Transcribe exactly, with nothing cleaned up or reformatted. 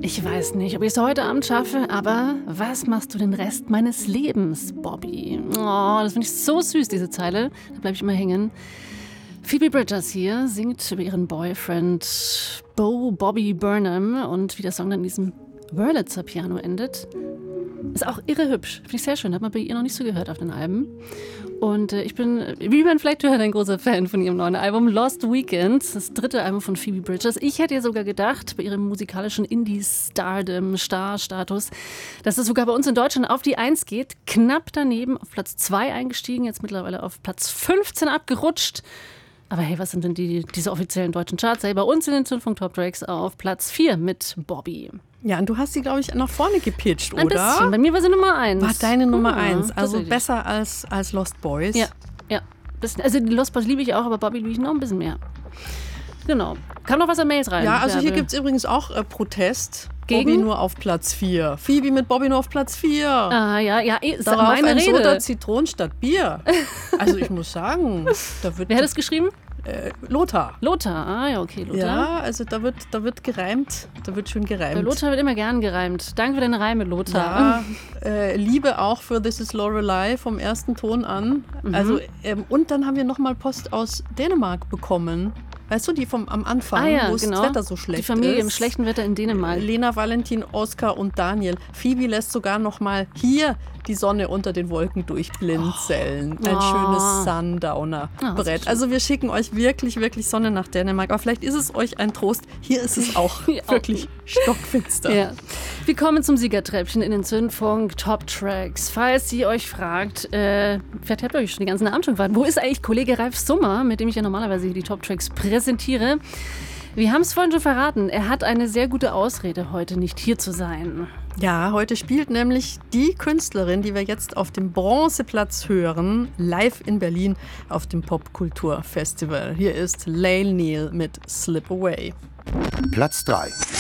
Ich weiß nicht, ob ich es heute Abend schaffe, aber was machst du den Rest meines Lebens, Bobby? Oh, das finde ich so süß, diese Zeile. Da bleibe ich immer hängen. Phoebe Bridgers hier singt über ihren Boyfriend Bo Bobby Burnham und wie der Song dann in diesem Wurlitzer Piano endet. Ist auch irre hübsch. Finde ich sehr schön. Hat man bei ihr noch nicht so gehört auf den Alben. Und äh, ich bin, wie man vielleicht hört, ein großer Fan von ihrem neuen Album Lost Weekend. Das dritte Album von Phoebe Bridgers. Ich hätte ja sogar gedacht, bei ihrem musikalischen Indie-Stardom, Star-Status, dass es sogar bei uns in Deutschland auf die Eins geht. Knapp daneben, auf Platz zwei eingestiegen, jetzt mittlerweile auf Platz fünfzehn abgerutscht. Aber hey, was sind denn die, diese offiziellen deutschen Charts? Hey, bei uns in den Zündfunk Top Tracks auf Platz vier mit Bobby. Ja, und du hast sie, glaube ich, nach vorne gepitcht, Ein oder? bisschen. Bei mir war sie Nummer eins. War deine Nummer Hm, eins. Also tatsächlich. besser als, als Lost Boys. Ja, ja. Bisschen. Also die Lost Boys liebe ich auch, aber Bobby liebe ich noch ein bisschen mehr. Genau. Kam noch was an Mails rein? Ja, also hier Bärbel? gibt es übrigens auch äh, Protest. Gegen? Bobby nur auf Platz vier. Phoebe mit Bobby nur auf Platz vier. Ah, ja, ja, eh, ist Darauf meine ein Rede. Soda Zitronen statt Bier. Also ich muss sagen, da wird Wer hat das geschrieben? äh, Lothar. Lothar. Ah, ja, okay, Lothar. Ja, also da wird, da wird gereimt. Da wird schön gereimt. Bei Lothar wird immer gern gereimt. Danke für deine Reime, Lothar. Ja, äh, Liebe auch für This is Lorelei vom ersten Ton an. Mhm. Also, ähm, und dann haben wir nochmal Post aus Dänemark bekommen. Weißt du, die vom am Anfang, Ah ja, wo es genau. das Wetter so schlecht Die Familie ist. im schlechten Wetter in Dänemark. Lena, Valentin, Oskar und Daniel. Phoebe lässt sogar nochmal hier die Sonne unter den Wolken durchblinzeln. Ein Oh. schönes Sundowner-Brett. schön. Also wir schicken euch wirklich, wirklich Sonne nach Dänemark. Aber vielleicht ist es euch ein Trost. Hier ist es auch Ja. wirklich stockfinster. Ja. Wir kommen zum Siegertreppchen in den Zündfunk Top Tracks. Falls ihr euch fragt, äh, vielleicht habt ihr euch schon die ganzen Abend schon gewartet, wo ist eigentlich Kollege Ralf Summer, mit dem ich ja normalerweise hier die Top Tracks präsentiere? Wir haben es vorhin schon verraten, er hat eine sehr gute Ausrede, heute nicht hier zu sein. Ja, heute spielt nämlich die Künstlerin, die wir jetzt auf dem Bronzeplatz hören, live in Berlin auf dem Popkulturfestival. Hier ist Lael Neal mit Slip Away. Platz drei.